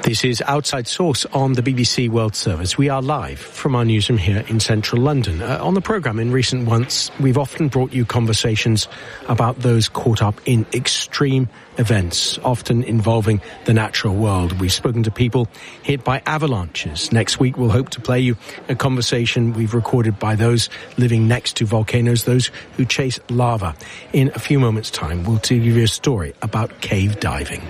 This is Outside Source on the BBC World Service. We are live from our newsroom here in central London. On the programme in recent months, we've often brought you conversations about those caught up in extreme events, often involving the natural world. We've spoken to people hit by avalanches. Next week, we'll hope to play you a conversation we've recorded by those living next to volcanoes, those who chase lava. In a few moments' time, we'll give you a story about cave diving.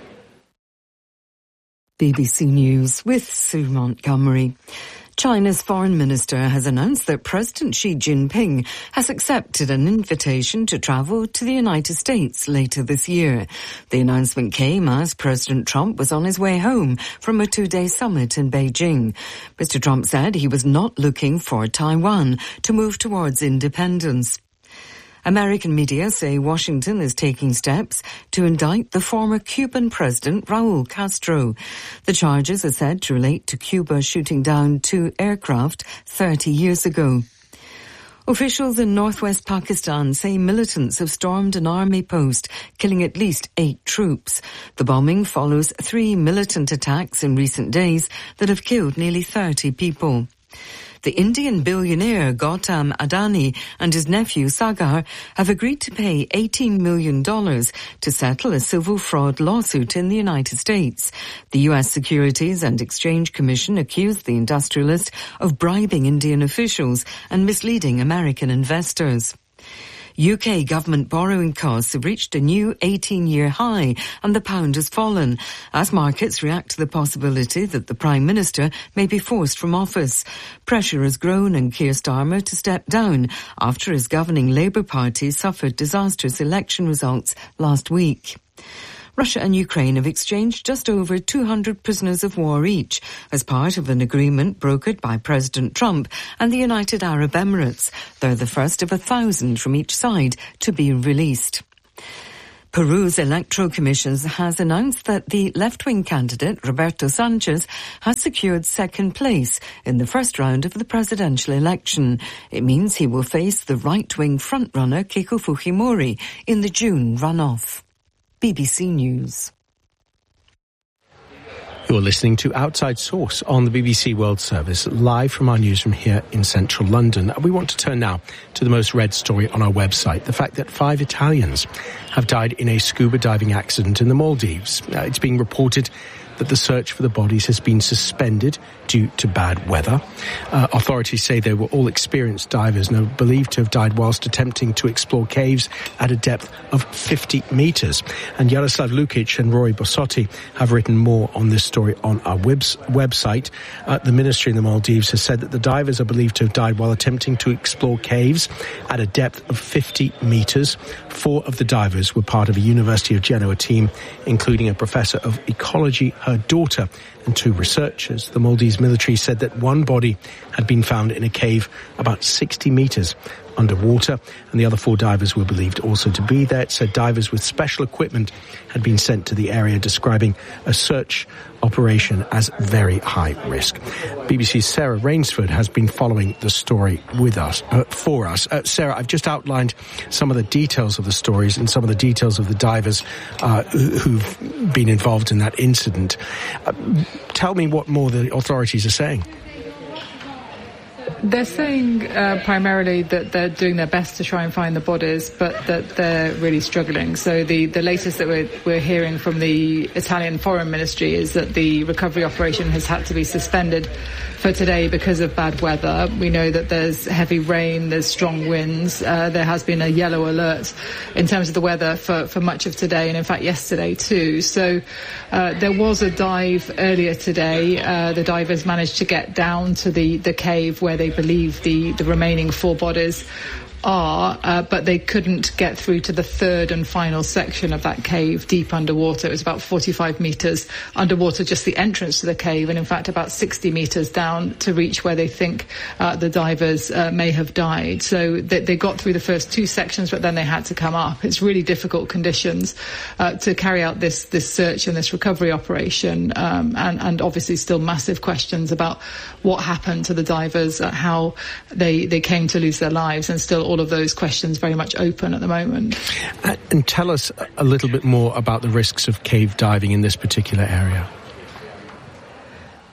BBC News with Sue Montgomery. China's foreign minister has announced that President Xi Jinping has accepted an invitation to travel to the United States later this year. The announcement came as President Trump was on his way home from a two-day summit in Beijing. Mr. Trump said he was not looking for Taiwan to move towards independence. American media say Washington is taking steps to indict the former Cuban president Raul Castro. The charges are said to relate to Cuba shooting down 2 aircraft 30 years ago. Officials in northwest Pakistan say militants have stormed an army post, killing at least 8 troops. The bombing follows 3 militant attacks in recent days that have killed nearly 30 people. The Indian billionaire Gautam Adani and his nephew Sagar have agreed to pay $18 million to settle a civil fraud lawsuit in the United States. The U.S. Securities and Exchange Commission accused the industrialist of bribing Indian officials and misleading American investors. UK government borrowing costs have reached a new 18-year high and the pound has fallen as markets react to the possibility that the Prime Minister may be forced from office. Pressure has grown on Keir Starmer to step down after his governing Labour Party suffered disastrous election results last week. Russia and Ukraine have exchanged just over 200 prisoners of war each as part of an agreement brokered by President Trump and the United Arab Emirates. They're the first of 1,000 from each side to be released. Peru's Electoral Commission has announced that the left-wing candidate, Roberto Sanchez, has secured second place in the first round of the presidential election. It means he will face the right-wing frontrunner, Keiko Fujimori, in the June runoff. BBC News. You're listening to Outside Source on the BBC World Service, live from our newsroom here in central London. We want to turn now to the most read story on our website, the fact that 5 Italians have died in a scuba diving accident in the Maldives. It's being reported that the search for the bodies has been suspended due to bad weather. Authorities say they were all experienced divers and are believed to have died whilst attempting to explore caves at a depth of 50 metres. And Jaroslav Lukic and Rory Bossotti have written more on this story on our website. The ministry in the Maldives has said that the divers are believed to have died while attempting to explore caves at a depth of 50 metres. 4 of the divers were part of a University of Genoa team, including a professor of ecology, her daughter, and 2 researchers. The Maldives military said that 1 body had been found in a cave about 60 metres underwater, and the other 4 divers were believed also to be there. It said divers with special equipment had been sent to the area, describing a search operation as very high risk. BBC's Sarah Rainsford has been following the story with us, for us. Sarah, I've just outlined some of the details of the stories and some of the details of the divers who've been involved in that incident. Tell me what more the authorities are saying. They're saying primarily that they're doing their best to try and find the bodies, but that they're really struggling. So the latest that we're hearing from the Italian Foreign Ministry is that the recovery operation has had to be suspended for today because of bad weather. We know that there's heavy rain, there's strong winds. There has been a yellow alert in terms of the weather for much of today, and in fact yesterday too. So there was a dive earlier today. The divers managed to get down to the cave where they believe the remaining 4 bodies are, but they couldn't get through to the 3rd and final section of that cave deep underwater. It was about 45 metres underwater, just the entrance to the cave, and in fact about 60 metres down to reach where they think the divers may have died. So they got through the first 2 sections, but then they had to come up. It's really difficult conditions to carry out this search and this recovery operation, and obviously still massive questions about what happened to the divers, how they came to lose their lives, and still all of those questions very much open at the moment. And tell us a little bit more about the risks of cave diving in this particular area.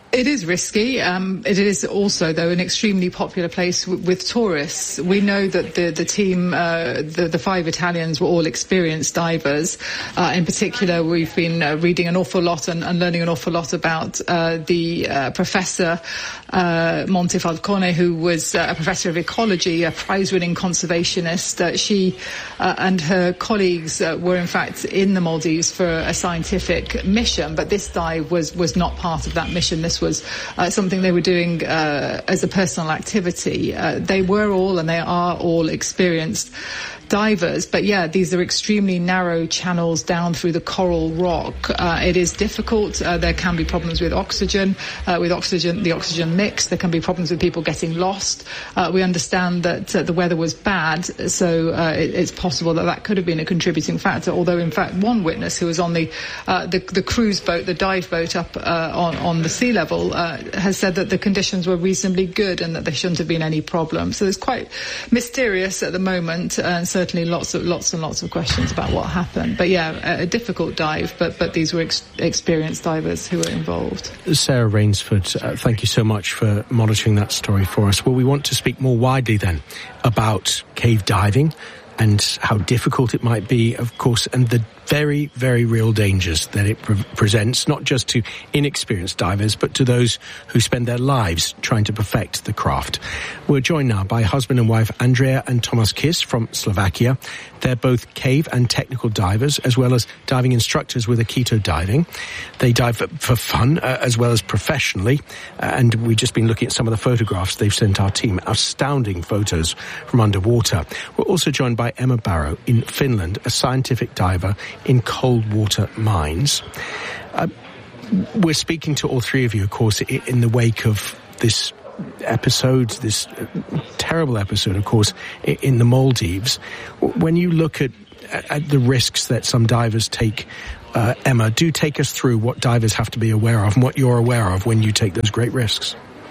It is risky. It is also, though, an extremely popular place with tourists. We know that the team, the 5 Italians, were all experienced divers. In particular, we've been reading an awful lot and learning an awful lot about the Professor Montefalcone, who was a professor of ecology, a prize-winning conservationist. She and her colleagues were, in fact, in the Maldives for a scientific mission, but this dive was not part of that mission. This was something they were doing as a personal activity. They were all, and they are all, experienced divers, but these are extremely narrow channels down through the coral rock. It is difficult. There can be problems with oxygen, the oxygen mix. There can be problems with people getting lost. We understand that the weather was bad, so it's possible that could have been a contributing factor, although in fact one witness who was on the cruise boat, the dive boat up on the sea level, has said that the conditions were reasonably good and that there shouldn't have been any problem. So it's quite mysterious at the moment, and certainly lots and lots of questions about what happened. But a difficult dive, but these were experienced divers who were involved. Sarah Rainsford, thank you so much for monitoring that story for us. Well, we want to speak more widely then about cave diving and how difficult it might be, of course, and the very, very real dangers that it presents, not just to inexperienced divers, but to those who spend their lives trying to perfect the craft. We're joined now by husband and wife Andrea and Tomas Kiss from Slovakia. They're both cave and technical divers, as well as diving instructors with Akito Diving. They dive for fun, as well as professionally, and we've just been looking at some of the photographs they've sent our team. Astounding photos from underwater. We're also joined by Emma Barrow in Finland, a scientific diver in cold water mines. We're speaking to all three of you, of course, in the wake of this episode, this terrible episode, of course, in the Maldives. When you look at the risks that some divers take, Emma, do take us through what divers have to be aware of and what you're aware of when you take those great risks.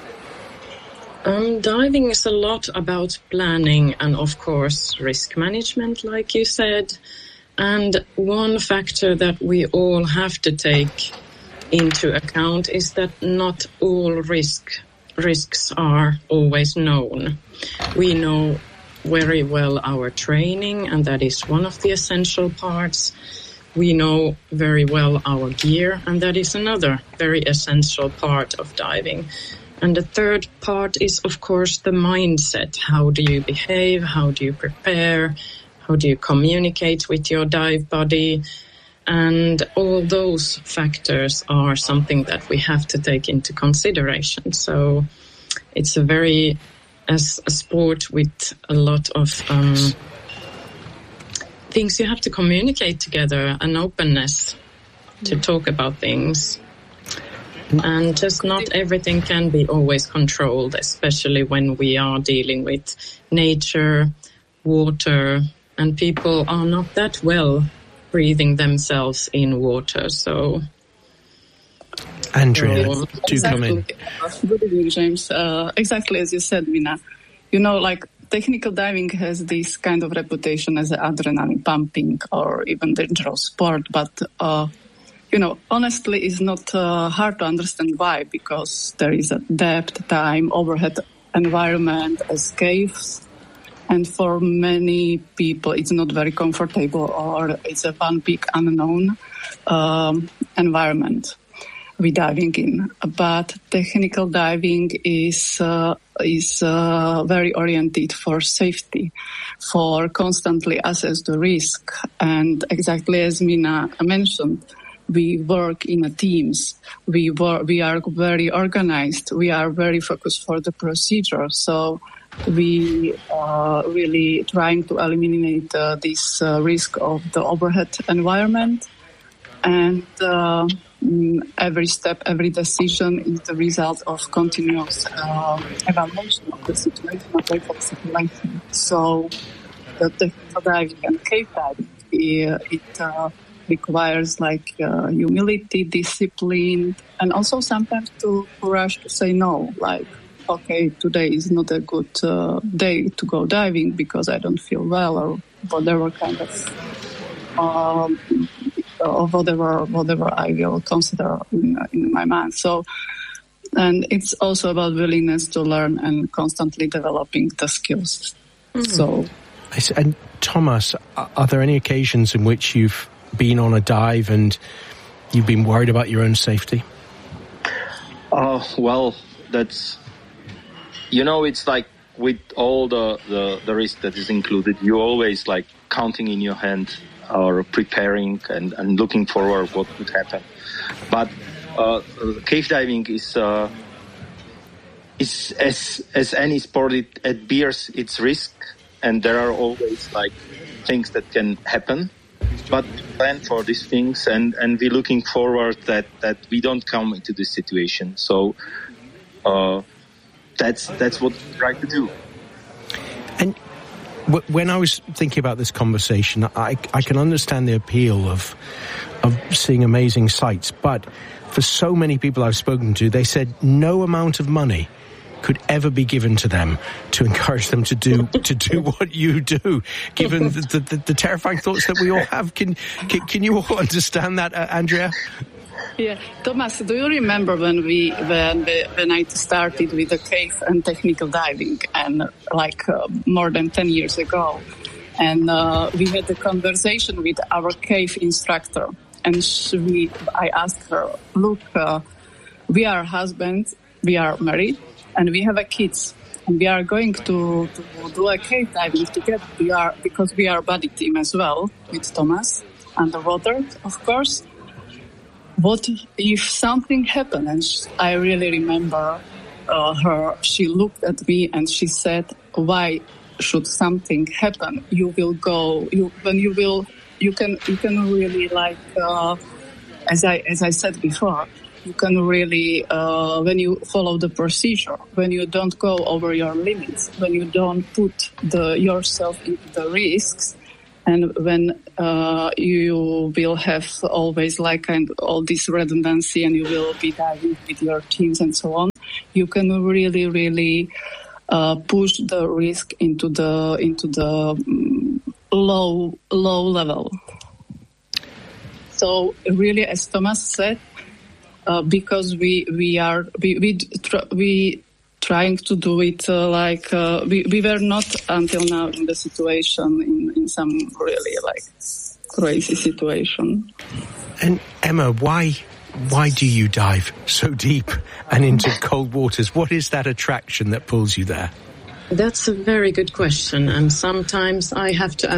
Diving is a lot about planning and, of course, risk management, like you said. And one factor that we all have to take into account is that not all risks are always known. We know very well our training, and that is one of the essential parts. We know very well our gear, and that is another very essential part of diving. And the third part is, of course, the mindset. How do you behave? How do you prepare? How do you communicate with your dive buddy? And all those factors are something that we have to take into consideration. So it's a sport with a lot of things you have to communicate together, an openness to talk about things. And just not everything can be always controlled, especially when we are dealing with nature, water, and people are not that well breathing themselves in water. So, Andrea, do come in. Good evening, James. Exactly as you said, Mina. You know, like technical diving has this kind of reputation as an adrenaline pumping or even dangerous sport, but honestly, it's not hard to understand why, because there is a depth, time, overhead environment as caves. And for many people, it's not very comfortable, or it's a one big unknown environment we're diving in. But technical diving is very oriented for safety, for constantly assess the risk. And exactly as Mina mentioned, we work in teams. We are very organized. We are very focused for the procedure. So we are really trying to eliminate this risk of the overhead environment. And every step, every decision is the result of continuous evaluation of the situation, of the situation. So the technical diving and cave diving, it requires humility, discipline, and also sometimes to courage to say no. Like, okay, today is not a good day to go diving because I don't feel well, or whatever kind of whatever I will consider in my mind. So And it's also about willingness to learn and constantly developing the skills. So, and Thomas, are there any occasions in which you've been on a dive and you've been worried about your own safety? Well, that's, it's like with all the risk that is included, you always like counting in your hand or preparing and looking forward what could happen. But cave diving is as any sport, it bears its risk, and there are always like things that can happen. But we plan for these things, and we're looking forward that we don't come into this situation. So that's what we try to do. And when I was thinking about this conversation, I can understand the appeal of seeing amazing sights, but for so many people I've spoken to, they said no amount of money could ever be given to them to encourage them to do what you do, given the terrifying thoughts that we all have. Can you all understand that, Andrea? Yeah, Thomas, do you remember when I started with the cave and technical diving, and more than 10 years ago, and we had a conversation with our cave instructor, and I asked her, look, we are husbands, we are married, and we have kids, and we are going to do a cave diving together. Because we are a buddy team as well with Thomas underwater, of course. What if something happened? And I really remember her. She looked at me and she said, "Why should something happen? You will go. You can really as I said before." You can really, when you follow the procedure, when you don't go over your limits, when you don't put yourself into the risks, and when you will have always all this redundancy, and you will be diving with your teams and so on, you can really, really push the risk into the low level. So really, as Thomas said. Because we trying to do it we were not until now in the situation in some really crazy situation. And Emma, why do you dive so deep and into cold waters? What is that attraction that pulls you there? That's a very good question, and sometimes I have to